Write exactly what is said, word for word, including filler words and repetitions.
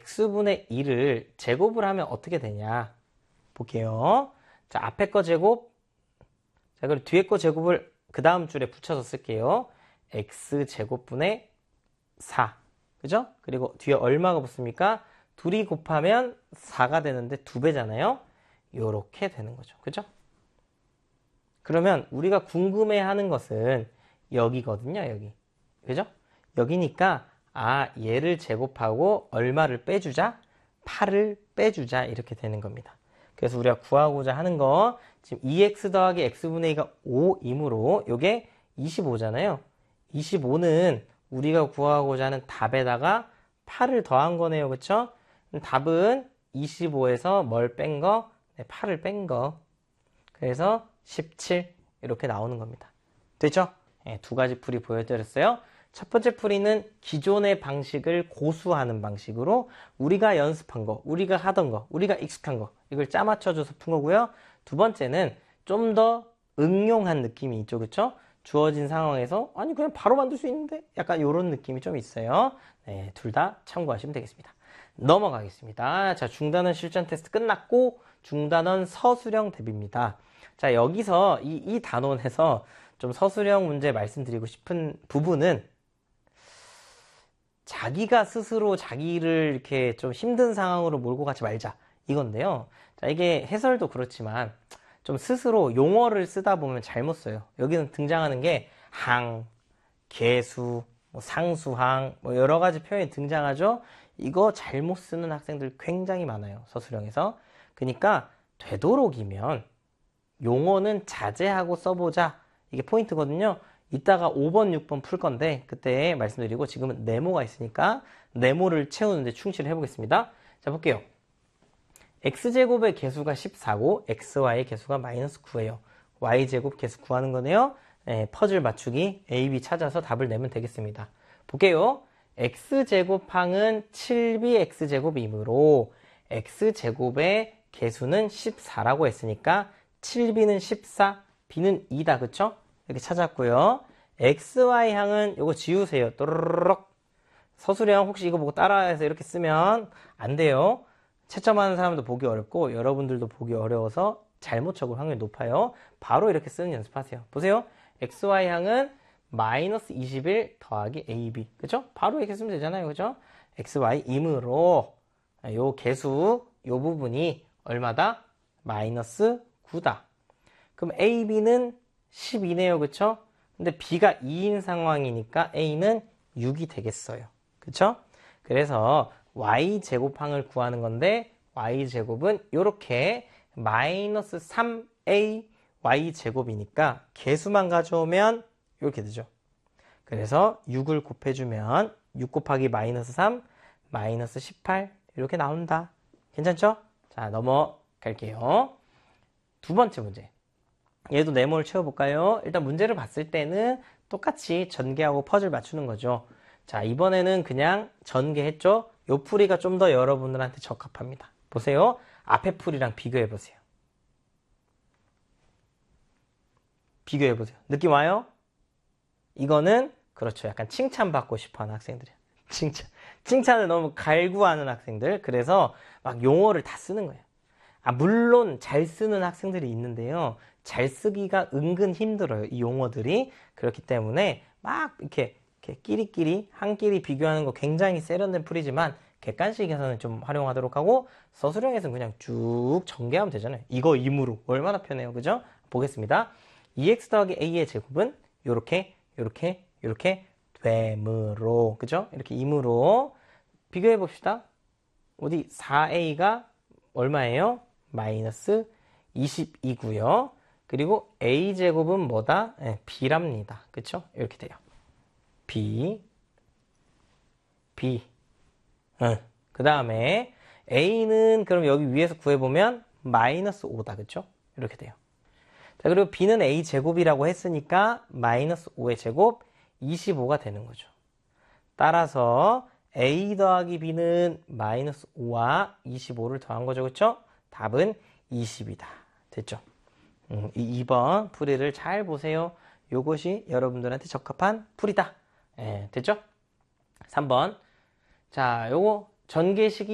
x분의 일을 제곱을 하면 어떻게 되냐 볼게요. 자, 앞에 거 제곱, 자, 그리고 뒤에 거 제곱을 그 다음 줄에 붙여서 쓸게요. x제곱분의 사. 그죠? 그리고 뒤에 얼마가 붙습니까? 둘이 곱하면 사가 되는데 두 배잖아요. 요렇게 되는 거죠. 그죠? 그러면 우리가 궁금해하는 것은 여기거든요. 여기. 그죠? 여기니까 아, 얘를 제곱하고 얼마를 빼주자? 팔을 빼주자. 이렇게 되는 겁니다. 그래서 우리가 구하고자 하는 거 지금 이 엑스 더하기 x분의 이가 오이므로 요게 이십오잖아요. 이십오는 우리가 구하고자 하는 답에다가 팔을 더한 거네요. 그쵸? 답은 이십오에서 뭘 뺀 거? 네, 팔을 뺀 거. 그래서 십칠 이렇게 나오는 겁니다. 됐죠? 네, 두 가지 풀이 보여드렸어요. 첫 번째 풀이는 기존의 방식을 고수하는 방식으로 우리가 연습한 거, 우리가 하던 거, 우리가 익숙한 거 이걸 짜맞춰줘서 푼 거고요. 두 번째는 좀 더 응용한 느낌이 있죠. 그쵸? 주어진 상황에서 아니 그냥 바로 만들 수 있는데 약간 이런 느낌이 좀 있어요. 네, 둘 다 참고하시면 되겠습니다. 넘어가겠습니다. 자, 중단원 실전 테스트 끝났고 중단원 서술형 대비입니다. 자, 여기서 이, 이 단원에서 좀 서술형 문제 말씀드리고 싶은 부분은 자기가 스스로 자기를 이렇게 좀 힘든 상황으로 몰고 가지 말자 이건데요. 자, 이게 해설도 그렇지만 좀 스스로 용어를 쓰다 보면 잘못 써요. 여기는 등장하는 게 항, 계수, 뭐 상수항, 뭐 여러 가지 표현이 등장하죠. 이거 잘못 쓰는 학생들 굉장히 많아요. 서술형에서. 그러니까 되도록이면 용어는 자제하고 써보자. 이게 포인트거든요. 이따가 오 번, 육 번 풀 건데 그때 말씀드리고 지금은 네모가 있으니까 네모를 채우는데 충실히 해보겠습니다. 자, 볼게요. x제곱의 개수가 십사고 xy의 개수가 마이너스 구예요. y제곱 개수 구하는 거네요. 네, 퍼즐 맞추기 a, b 찾아서 답을 내면 되겠습니다. 볼게요. x제곱항은 칠 비 x제곱이므로 x제곱의 개수는 십사라고 했으니까 칠 비는 십사, b는 이다. 그쵸? 이렇게 찾았고요. xy항은 요거 지우세요. 또르륵. 서술형 혹시 이거 보고 따라해서 이렇게 쓰면 안 돼요. 채점하는 사람도 보기 어렵고 여러분들도 보기 어려워서 잘못 적을 확률이 높아요. 바로 이렇게 쓰는 연습하세요. 보세요. xy항은 마이너스 이십일 더하기 에이비. 그죠? 바로 이렇게 쓰면 되잖아요. 그죠? xy이므로 요 개수 요 부분이 얼마다? 마이너스 구다. 그럼 에이비는 십이네요. 그쵸? 근데 b가 이인 상황이니까 a는 육이 되겠어요. 그쵸? 그래서 y제곱항을 구하는 건데 y제곱은 이렇게 마이너스 삼 에이 y제곱이니까 개수만 가져오면 이렇게 되죠. 그래서 육을 곱해주면 육 곱하기 마이너스 삼 마이너스 십팔 이렇게 나온다. 괜찮죠? 자, 넘어갈게요. 두 번째 문제. 얘도 네모를 채워볼까요? 일단 문제를 봤을 때는 똑같이 전개하고 퍼즐 맞추는 거죠. 자, 이번에는 그냥 전개했죠? 요 풀이가 좀 더 여러분들한테 적합합니다. 보세요. 앞에 풀이랑 비교해보세요. 비교해보세요. 느낌 와요? 이거는 그렇죠. 약간 칭찬받고 싶어하는 학생들이에요. 칭찬. 칭찬을 너무 갈구하는 학생들. 그래서 막 용어를 다 쓰는 거예요. 아, 물론 잘 쓰는 학생들이 있는데요. 잘 쓰기가 은근 힘들어요. 이 용어들이. 그렇기 때문에 막 이렇게, 이렇게 끼리끼리 한 끼리 비교하는 거 굉장히 세련된 풀이지만 객관식에서는 좀 활용하도록 하고 서술형에서는 그냥 쭉 전개하면 되잖아요. 이거 임으로 얼마나 편해요. 그죠? 보겠습니다. 이 엑스 더하기 a의 제곱은 요렇게 요렇게 요렇게 되므로 그죠? 이렇게 임으로 비교해 봅시다. 어디 사 에이가 얼마예요? 마이너스 이십이고요. 그리고 a제곱은 뭐다? 네, b랍니다. 그쵸? 이렇게 돼요. b b 응. 그 다음에 a는 그럼 여기 위에서 구해보면 마이너스 오다. 그쵸? 이렇게 돼요. 자, 그리고 b는 a제곱이라고 했으니까 마이너스 오의 제곱 이십오가 되는 거죠. 따라서 a 더하기 b는 마이너스 오와 이십오를 더한 거죠. 그쵸? 답은 이십이다. 됐죠? 음, 이 이 번 풀이를 잘 보세요. 요것이 여러분들한테 적합한 풀이다. 예, 됐죠? 삼 번. 자, 요거 전개식이